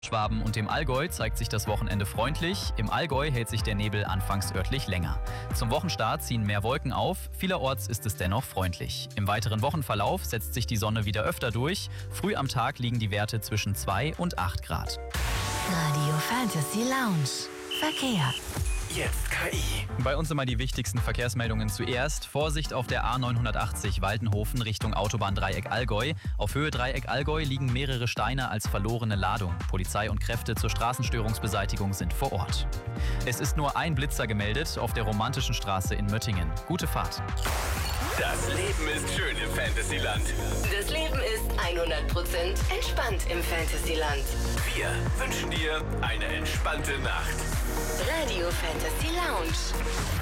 Schwaben und dem Allgäu zeigt sich das Wochenende freundlich. Im Allgäu hält sich der Nebel anfangs örtlich länger. Zum Wochenstart ziehen mehr Wolken auf. Vielerorts ist es dennoch freundlich. Im weiteren Wochenverlauf setzt sich die Sonne wieder öfter durch. Früh am Tag liegen die Werte zwischen 2 und 8 Grad. Radio Fantasy Lounge. Verkehr. Jetzt KI. Bei uns immer die wichtigsten Verkehrsmeldungen zuerst. Vorsicht auf der A980 Waldenhofen Richtung Autobahndreieck Allgäu. Auf Höhe Dreieck Allgäu liegen mehrere Steine als verlorene Ladung. Polizei und Kräfte zur Straßenstörungsbeseitigung sind vor Ort. Es ist nur ein Blitzer gemeldet auf der Romantischen Straße in Möttingen. Gute Fahrt. Das Leben ist schön im Fantasyland. Das Leben ist 100% entspannt im Fantasyland. Wir wünschen dir eine entspannte Nacht. Radio Fantasy Lounge.